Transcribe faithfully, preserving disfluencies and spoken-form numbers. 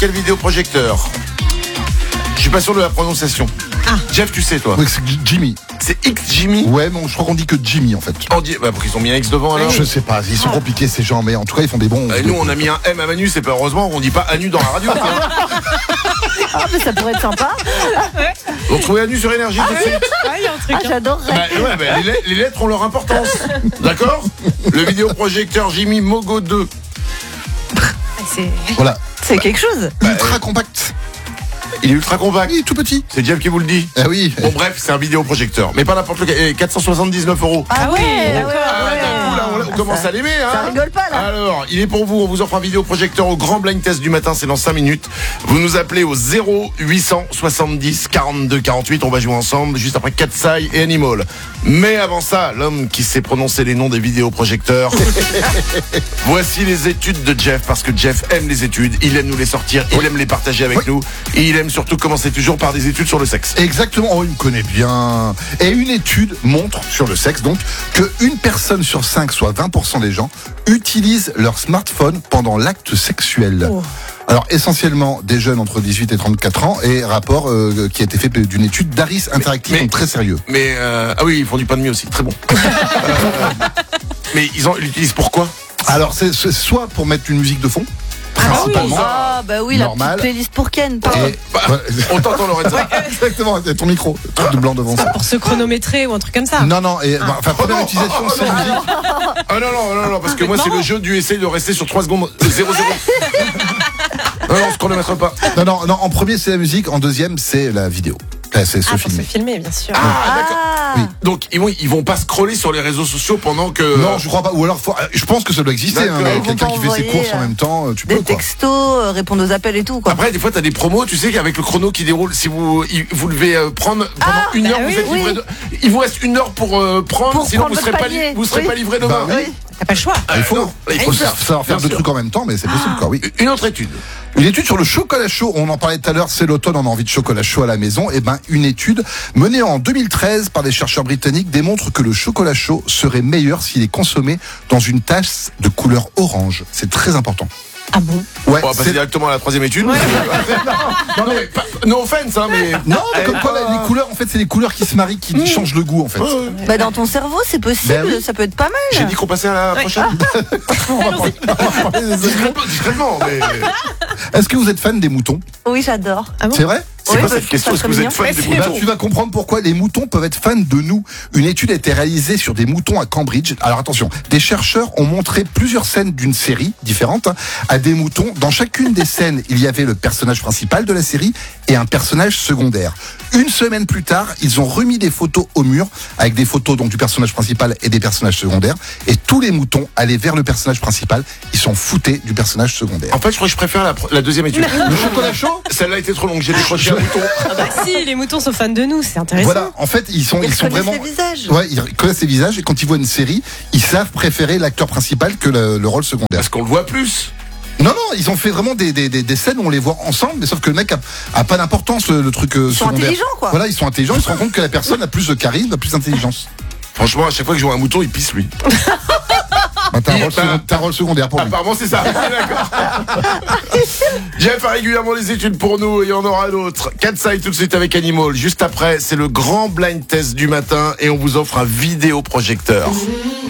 quel vidéoprojecteur? Je suis pas sûr de la prononciation. Ah. Jeff, tu sais toi? Oui, c'est Jimmy. C'est X Jimmy? Ouais, mais je crois qu'on dit que Jimmy en fait. On dit, bah, pour qu'ils ont mis un X devant alors. Je sais pas, ils sont compliqués ces gens, mais en tout cas ils font des bons. Et nous on a mis un M à Manu, c'est pas heureusement, on dit pas Anu dans la radio. Ah, mais ça pourrait être sympa. Vous retrouvez Anu sur Énergie tout de suite. Ah, il y a un truc. Ah, hein. j'adorerais. Bah, ouais, bah, les, lettres, les lettres ont leur importance. D'accord? Le vidéoprojecteur Jimmy Mogo deux. Ah, c'est... Voilà, C'est quelque chose. ultra compact. Il est ultra compact. Il est tout petit. C'est Jeff qui vous le dit. Ah oui. Bon bref, c'est un vidéoprojecteur. Mais pas n'importe lequel. Et quatre cent soixante-dix-neuf euros. Ah ouais, ah ouais, Ah, ouais. d'un coup, là, on, on commence ça, à l'aimer, hein. ça rigole pas, là. Alors, il est pour vous. On vous offre un vidéoprojecteur au grand blind test du matin. C'est dans cinq minutes. Vous nous appelez au zéro huit cent soixante-dix quarante-deux quarante-huit. On va jouer ensemble juste après Katsai et Animal. Mais avant ça, l'homme qui sait prononcer les noms des vidéoprojecteurs. Voici les études de Jeff, parce que Jeff aime les études. Il aime nous les sortir. Il aime les partager avec Oui. nous. Et il aime surtout commencer toujours par des études sur le sexe. Exactement, oh, il me connaît bien. Et une étude montre sur le sexe donc que une personne sur cinq, soit vingt pour cent des gens, utilisent leur smartphone pendant l'acte sexuel. Oh. Alors essentiellement des jeunes entre dix-huit et trente-quatre ans, et rapport euh, qui a été fait d'une étude d'Aris Interactive, mais- donc très sérieux. Mais euh, ah oui, ils font du pain de mie aussi, très bon. Euh, mais ils en ils l'utilisent pourquoi? Alors c'est c'est soit pour mettre une musique de fond, Ah bah oui. principalement. Ah, bah oui, la Normal. petite playlist pour Ken, pardon. Et, Bah, ouais, on t'entend Lorenza. exactement, ton micro, le truc de blanc devant ça. Pour se chronométrer ou un truc comme ça. Non, non, et bah, enfin, première Oh, utilisation oh, oh, sans non. musique. Ah non, non, non, non, parce que moi c'est Non. le jeu du essaye de rester sur trois secondes zéro zéro. Non, non, on se chronomètre pas. Non, non, non, en premier c'est la musique, en deuxième c'est la vidéo. Là, c'est se Ah, pour se filmer. filmer, bien sûr. Ah, d'accord. Ah, Oui. Donc ils vont, ils vont pas scroller sur les réseaux sociaux pendant que. Non, je crois pas. Ou alors, faut- je pense que ça doit exister. D'accord. Hein, Ils vont quelqu'un qui fait ses t'envoyer, courses en euh, même temps, euh, tu peux des quoi. textos, euh, répondre aux appels et tout, quoi. Après, des fois, t'as des promos, tu sais, qu'avec le chrono qui déroule, si vous, il- vous devez euh, prendre pendant une heure, bah vous oui, faites oui. livrer. De... Il vous reste une heure pour euh, prendre, Pour sinon prendre vous serez votre pas, li- panier. vous serez Oui. pas livré demain. Bah oui. T'as pas le choix. Il faut, non, il il faut faut le faire. savoir faire Bien deux sûr. trucs en même temps, mais c'est possible, quoi, oui. Une autre étude. Une étude sur le chocolat chaud, on en parlait tout à l'heure, c'est l'automne, on a envie de chocolat chaud à la maison. Et ben, une étude menée en deux mille treize par des chercheurs britanniques démontre que le chocolat chaud serait meilleur s'il est consommé dans une tasse de couleur orange. C'est très important. Ah bon? Ouais, On va passer c'est- directement à la troisième étude. non, mais pas, no offense, hein, mais. non, mais comme Eh, quoi, les couleurs, en fait, c'est les couleurs qui se marient, qui changent le goût, en fait. ouais, ouais. Bah, dans ton cerveau, c'est possible, Ben oui. ça peut être pas mal. J'ai dit qu'on passait à la Ouais. prochaine. On va parler- on va parler des autres. Discrètement, discrètement, mais. Est-ce que vous êtes fan des moutons? Oui, j'adore. Ah bon? C'est vrai? C'est Oui, quoi bah, cette je question? trouve Est-ce ça que vous très êtes fan mignon. des Ouais, Bah, moutons? tu vas comprendre pourquoi les moutons peuvent être fans de nous. Une étude a été réalisée sur des moutons à Cambridge. Alors attention, des chercheurs ont montré plusieurs scènes d'une série différente hein, à des moutons. Dans chacune des scènes, il y avait le personnage principal de la série et un personnage secondaire. Une semaine plus tard, ils ont remis des photos au mur avec des photos donc du personnage principal et des personnages secondaires. Et tous les moutons allaient vers le personnage principal. Ils s'en foutaient du personnage secondaire. En fait, je crois que je préfère la, la deuxième étude. Le chocolat chaud? Celle-là était trop longue, j'ai décroché un mouton. Ah bah si, les moutons sont fans de nous, c'est intéressant. Voilà, en fait, ils sont, Ils ils sont reconnaissent vraiment. les visages. Ouais, ils connaissent les visages et quand ils voient une série, ils savent préférer l'acteur principal que le, le rôle secondaire. Parce qu'on le voit plus. Non, non, ils ont fait vraiment des, des, des, des scènes où on les voit ensemble, mais sauf que le mec a, a pas d'importance, le, le truc euh, Ils sont secondaire. intelligents, quoi. Voilà, ils sont intelligents, ils se rendent compte que la personne a plus de charisme, a plus d'intelligence. Franchement, à chaque fois que je vois un mouton, il pisse lui. Bah, t'as, un Il- rôle bah, second- t'as un rôle secondaire pour lui. Apparemment, c'est ça. D'accord. Jeff a régulièrement des études pour nous et il y en aura d'autres. Katsai tout de suite avec Animal. Juste après, c'est le grand blind test du matin et on vous offre un vidéoprojecteur.